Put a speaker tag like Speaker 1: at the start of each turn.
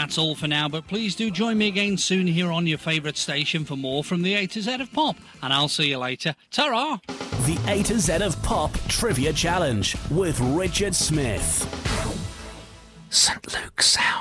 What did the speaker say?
Speaker 1: that's all for now, but please do join me again soon here on your favourite station for more from the A to Z of Pop, and I'll see you later. Ta-ra!
Speaker 2: The A to Z of Pop Trivia Challenge with Richard Smith. St. Luke's Sound.